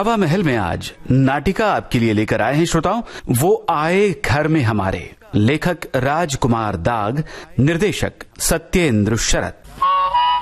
हवा महल में आज नाटिका आपके लिए लेकर आए हैं श्रोताओं, वो आए घर में हमारे। लेखक राजकुमार दाग, निर्देशक सत्येंद्र शरत।